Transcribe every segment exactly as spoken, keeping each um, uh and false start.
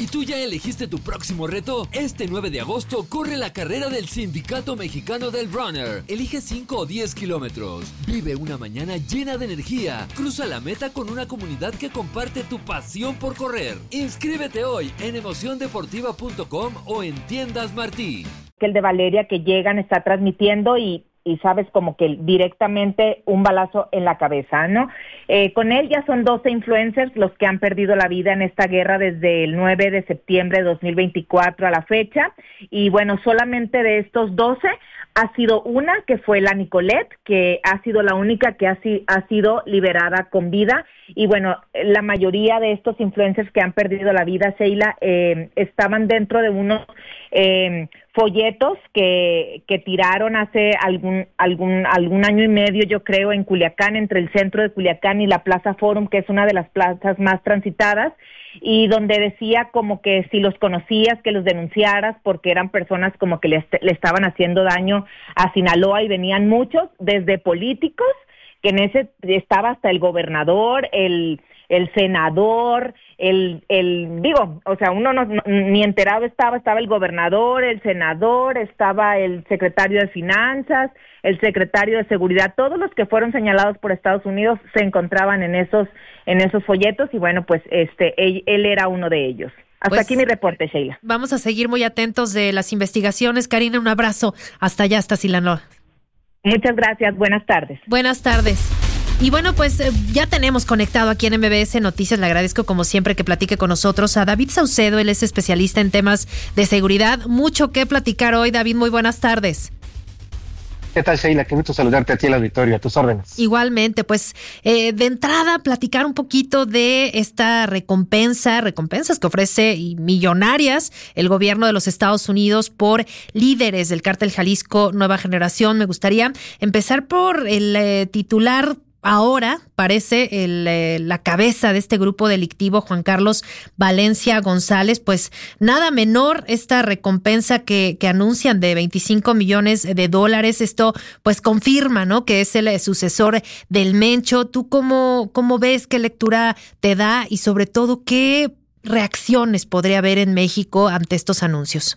¿Y tú ya elegiste tu próximo reto? Este nueve de agosto corre la carrera del Sindicato Mexicano del Runner. Elige cinco o diez kilómetros. Vive una mañana llena de energía. Cruza la meta con una comunidad que comparte tu pasión por correr. Inscríbete hoy en emoción deportiva punto com o en Tiendas Martí. Que el de Valeria que llegan está transmitiendo y y sabes como que directamente un balazo en la cabeza, ¿no? Eh, con él ya son doce influencers los que han perdido la vida en esta guerra desde el nueve de septiembre de dos mil veinticuatro a la fecha, y bueno, solamente de estos doce ha sido una, que fue la Nicolette, que ha sido la única que ha, si, ha sido liberada con vida, y bueno, la mayoría de estos influencers que han perdido la vida, Sheila, eh, estaban dentro de unos eh, folletos que, que tiraron hace algún, algún, algún año y medio, yo creo, en Culiacán, entre el centro de Culiacán y la Plaza Forum, que es una de las plazas más transitadas, y donde decía como que si los conocías, que los denunciaras, porque eran personas como que le, le estaban haciendo daño a Sinaloa, y venían muchos, desde políticos, que en ese estaba hasta el gobernador, el el senador, el, el digo, o sea, uno no, no, ni enterado estaba, estaba el gobernador, el senador, estaba el secretario de Finanzas, el secretario de Seguridad, todos los que fueron señalados por Estados Unidos se encontraban en esos, en esos folletos, y bueno, pues este, él, él era uno de ellos. Hasta pues, aquí mi reporte, Sheila. Vamos a seguir muy atentos de las investigaciones. Karina, un abrazo hasta allá, hasta Sinaloa. Muchas gracias, buenas tardes. Buenas tardes. Y bueno, pues eh, ya tenemos conectado aquí en M B S Noticias. Le agradezco como siempre que platique con nosotros a David Saucedo. Él es especialista en temas de seguridad. Mucho que platicar hoy, David. Muy buenas tardes. ¿Qué tal, Sheila? Qué gusto saludarte a ti, el auditorio, a tus órdenes. Igualmente, pues eh, de entrada platicar un poquito de esta recompensa, recompensas que ofrece y millonarias el gobierno de los Estados Unidos por líderes del Cártel Jalisco Nueva Generación. Me gustaría empezar por el eh, titular. Ahora parece el, eh, la cabeza de este grupo delictivo, Juan Carlos Valencia González. Pues nada menor esta recompensa que, que anuncian de veinticinco millones de dólares. Esto pues confirma, ¿no?, que es el eh, sucesor del Mencho. ¿Tú cómo, cómo ves, qué lectura te da y sobre todo qué reacciones podría haber en México ante estos anuncios?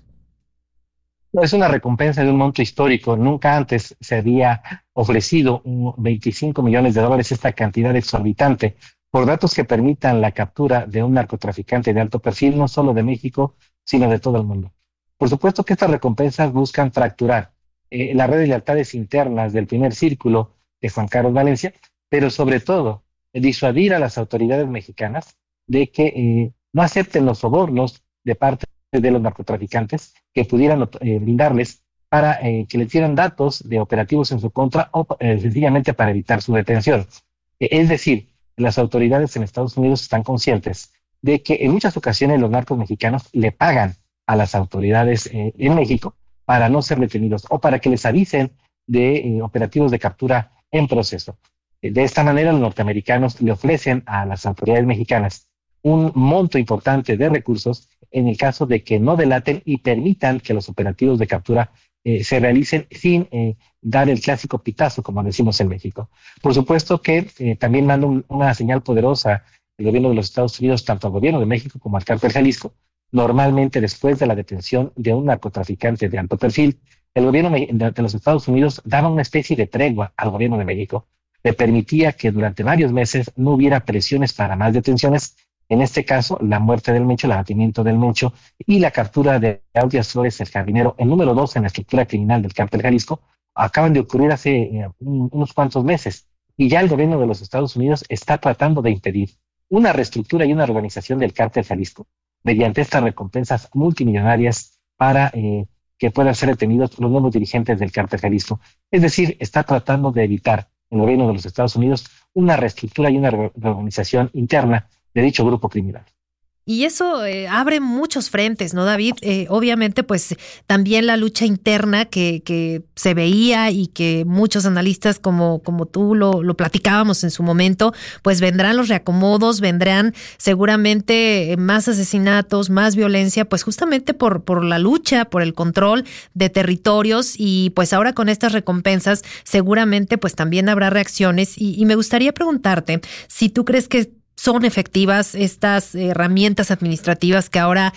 Es una recompensa de un monto histórico. Nunca antes se había ofrecido veinticinco millones de dólares, esta cantidad exorbitante, por datos que permitan la captura de un narcotraficante de alto perfil, no solo de México, sino de todo el mundo. Por supuesto que estas recompensas buscan fracturar eh, la red de lealtades internas del primer círculo de Juan Carlos Valencia, pero sobre todo eh, disuadir a las autoridades mexicanas de que eh, no acepten los sobornos de parte de los narcotraficantes que pudieran eh, brindarles para eh, que les dieran datos de operativos en su contra o eh, sencillamente para evitar su detención. Eh, es decir, las autoridades en Estados Unidos están conscientes de que en muchas ocasiones los narcos mexicanos le pagan a las autoridades eh, en México para no ser detenidos o para que les avisen de eh, operativos de captura en proceso. Eh, de esta manera, los norteamericanos le ofrecen a las autoridades mexicanas un monto importante de recursos en el caso de que no delaten y permitan que los operativos de captura eh, se realicen sin eh, dar el clásico pitazo, como decimos en México. Por supuesto que eh, también manda un, una señal poderosa el gobierno de los Estados Unidos, tanto al gobierno de México como al Cártel Jalisco. Normalmente, después de la detención de un narcotraficante de alto perfil, el gobierno de los Estados Unidos daba una especie de tregua al gobierno de México. Le permitía que durante varios meses no hubiera presiones para más detenciones. En este caso, la muerte del Mencho, el abatimiento del Mencho y la captura de Audias Flores, el jardinero, el número dos en la estructura criminal del Cártel Jalisco, acaban de ocurrir hace eh, un, unos cuantos meses. Y ya el gobierno de los Estados Unidos está tratando de impedir una reestructura y una organización del Cártel Jalisco mediante estas recompensas multimillonarias para eh, que puedan ser detenidos los nuevos dirigentes del Cártel Jalisco. Es decir, está tratando de evitar el gobierno de los Estados Unidos una reestructura y una reorganización interna de dicho grupo criminal. Y eso eh, abre muchos frentes, ¿no, David? Eh, obviamente, pues también la lucha interna que, que se veía y que muchos analistas como, como tú lo, lo platicábamos en su momento, pues vendrán los reacomodos, vendrán seguramente más asesinatos, más violencia, pues justamente por, por la lucha, por el control de territorios y pues ahora con estas recompensas seguramente pues también habrá reacciones y, y me gustaría preguntarte si tú crees que son efectivas estas herramientas administrativas que ahora